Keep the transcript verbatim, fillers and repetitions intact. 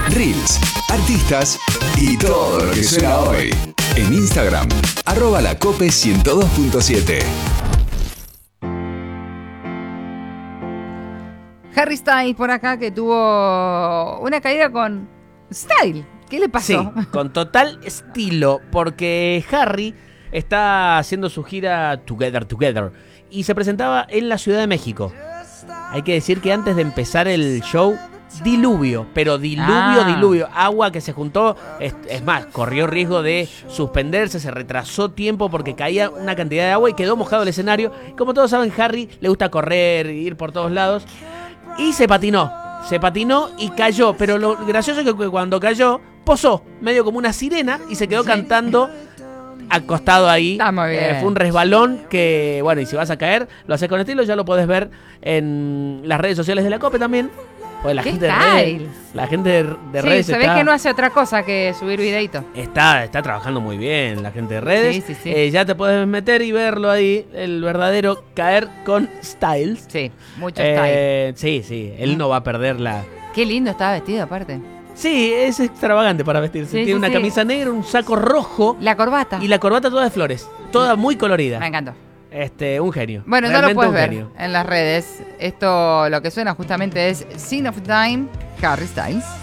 reels, artistas y todo lo que suena hoy. En Instagram, arroba la cope ciento dos punto siete. Harry Styles por acá, que tuvo una caída con style. ¿Qué le pasó? Sí, con total estilo, porque Harry está haciendo su gira Together Together y se presentaba en la Ciudad de México. Hay que decir que antes de empezar el show, diluvio, pero diluvio, Ah. diluvio, agua que se juntó, es, es más, corrió riesgo de suspenderse, se retrasó tiempo porque caía una cantidad de agua y quedó mojado el escenario. Como todos saben, Harry le gusta correr, ir por todos lados y se patinó, se patinó y cayó, pero lo gracioso es que cuando cayó, posó, medio como una sirena y se quedó Sí. cantando acostado ahí. Está muy bien. Eh, fue un resbalón que, bueno, y si vas a caer, lo haces con estilo, ya lo podés ver en las redes sociales de la COPE también. Pues la ¡Qué gente de style! redes, la gente de, de Sí, redes se está, ve que no hace otra cosa que subir videito. está, está trabajando muy bien la gente de redes. Sí, sí, sí. Eh, ya te puedes meter y verlo ahí, el verdadero caer con Styles. Sí, mucho style. Eh, sí, sí, él no va a perder la... Qué lindo estaba vestido aparte. Sí, es extravagante para vestirse. Sí, Tiene sí, una sí. camisa negra, un saco rojo La corbata. y la corbata toda de flores, toda muy colorida. Me encantó. Este, un genio. Bueno, no lo Realmente puedes un ver genio. en las redes. Esto lo que suena justamente es Sign of Time, Harry Styles.